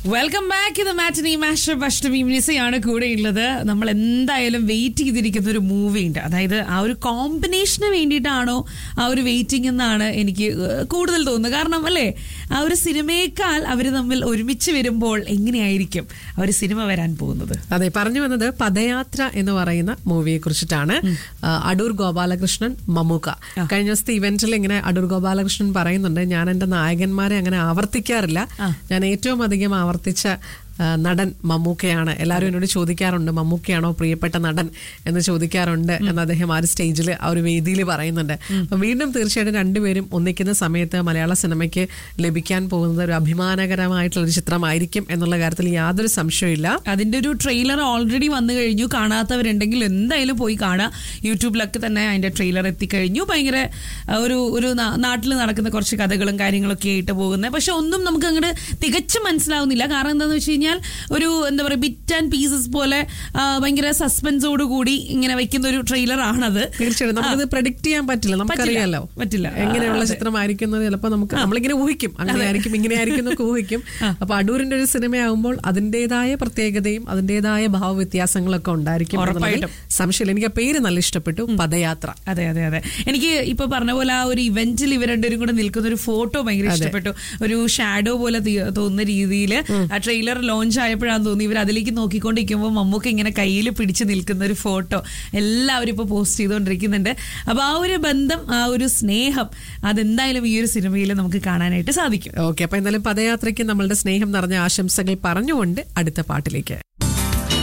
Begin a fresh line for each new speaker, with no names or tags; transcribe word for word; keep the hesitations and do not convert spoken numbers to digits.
Welcome back. ഇത് മാറ്റിനി master അഷ്ടമി മിനിസയാണ് കൂടെയുള്ളത്. നമ്മൾ എന്തായാലും വെയിറ്റ് ചെയ്തിരിക്കുന്ന ഒരു മൂവി ഉണ്ട്. അതായത് ആ ഒരു കോമ്പിനേഷന് വേണ്ടിയിട്ടാണോ ആ ഒരു വെയിറ്റിംഗ് എന്നാണ് എനിക്ക് കൂടുതൽ തോന്നുന്നത്. കാരണം അല്ലേ, ആ ഒരു സിനിമയേക്കാൾ അവർ തമ്മിൽ ഒരുമിച്ച് വരുമ്പോൾ എങ്ങനെയായിരിക്കും ആ ഒരു സിനിമ വരാൻ പോകുന്നത്.
അതെ, പറഞ്ഞു വന്നത് പദയാത്ര എന്ന് പറയുന്ന മൂവിയെ കുറിച്ചിട്ടാണ്. അടൂർ ഗോപാലകൃഷ്ണൻ, മമ്മൂക്ക. കഴിഞ്ഞ ദിവസത്തെ ഇവന്റിൽ ഇങ്ങനെ അടൂർ ഗോപാലകൃഷ്ണൻ പറയുന്നുണ്ട്, ഞാൻ എന്റെ നായകന്മാരെ അങ്ങനെ ആവർത്തിക്കാറില്ല, ഞാൻ ഏറ്റവും അധികം ആവർത്തിച്ച നടൻ മമ്മൂക്കയാണ്. എല്ലാവരും എന്നോട് ചോദിക്കാറുണ്ട്, മമ്മൂക്കയാണോ പ്രിയപ്പെട്ട നടൻ എന്ന് ചോദിക്കാറുണ്ട് എന്ന് അദ്ദേഹം ആ ഒരു സ്റ്റേജിൽ ആ ഒരു വേദിയിൽ പറയുന്നുണ്ട്. അപ്പൊ വീണ്ടും തീർച്ചയായിട്ടും രണ്ടുപേരും ഒന്നിക്കുന്ന സമയത്ത് മലയാള സിനിമയ്ക്ക് ലഭിക്കാൻ പോകുന്നത് ഒരു അഭിമാനകരമായിട്ടുള്ള ഒരു ചിത്രമായിരിക്കും എന്നുള്ള കാര്യത്തിൽ യാതൊരു സംശയമില്ല.
അതിന്റെ ഒരു ട്രെയിലർ ഓൾറെഡി വന്നു കഴിഞ്ഞു. കാണാത്തവരുണ്ടെങ്കിൽ എന്തായാലും പോയി കാണാം. യൂട്യൂബിലൊക്കെ തന്നെ അതിന്റെ ട്രെയിലർ എത്തിക്കഴിഞ്ഞു. ഭയങ്കര ഒരു ഒരു നാട്ടിൽ നടക്കുന്ന കുറച്ച് കഥകളും കാര്യങ്ങളൊക്കെ ആയിട്ട് പോകുന്നത്. പക്ഷെ ഒന്നും നമുക്ക് അങ്ങോട്ട് തികച്ചും മനസ്സിലാവുന്നില്ല. കാരണം എന്താണെന്ന് വെച്ച് കഴിഞ്ഞാൽ ഒരു എന്താ പറയുക, ബിറ്റ് ആൻഡ് പീസസ് പോലെ ഭയങ്കര സസ്പെൻസോട് കൂടി ഇങ്ങനെ വെക്കുന്ന ഒരു ട്രെയിലർ ആണത്.
തീർച്ചയായിട്ടും നമുക്കത് പ്രഡിക്റ്റ് ചെയ്യാൻ പറ്റില്ല. നമുക്കറിയാലോ
പറ്റില്ല
എങ്ങനെയുള്ള ചിത്രമായിരിക്കുന്നത്. ചിലപ്പോൾ നമുക്ക് നമ്മളിങ്ങനെ ഊഹിക്കും, അങ്ങനെ ആയിരിക്കും ഇങ്ങനെ ആയിരിക്കും എന്നൊക്കെ ഊഹിക്കും. അപ്പൊ അടൂരിന്റെ ഒരു സിനിമയാകുമ്പോൾ അതിന്റേതായ പ്രത്യേകതയും അതിന്റേതായ ഭാവവ്യത്യാസങ്ങളൊക്കെ ഉണ്ടായിരിക്കും. സംശയമില്ല. എനിക്ക് ആ പേര് നല്ല ഇഷ്ടപ്പെട്ടു, പദയാത്ര.
അതെ അതെ അതെ എനിക്ക് ഇപ്പൊ പറഞ്ഞ പോലെ ആ ഒരു ഇവന്റിൽ ഇവർ രണ്ടുപേരും കൂടെ നിൽക്കുന്ന ഒരു ഫോട്ടോ ഭയങ്കര ഇഷ്ടപ്പെട്ടു. ഒരു ഷാഡോ പോലെ തോന്നുന്ന രീതിയിൽ ആ ട്രെയിലർ ലോഞ്ച് ആയപ്പോഴാന്ന് തോന്നി ഇവർ അതിലേക്ക് നോക്കിക്കൊണ്ടിരിക്കുമ്പോൾ മമ്മൂക്ക ഇങ്ങനെ കയ്യിൽ പിടിച്ച് നിൽക്കുന്ന ഒരു ഫോട്ടോ എല്ലാവരും ഇപ്പൊ പോസ്റ്റ് ചെയ്തുകൊണ്ടിരിക്കുന്നുണ്ട്. അപ്പൊ ആ ഒരു ബന്ധം, ആ ഒരു സ്നേഹം, അതെന്തായാലും ഈ ഒരു സിനിമയിൽ നമുക്ക് കാണാനായിട്ട് സാധിക്കും.
ഓക്കെ, അപ്പൊ എന്തായാലും പദയാത്രയ്ക്ക് നമ്മളുടെ സ്നേഹം നിറഞ്ഞ ആശംസകൾ പറഞ്ഞുകൊണ്ട് അടുത്ത പാട്ടിലേക്ക്.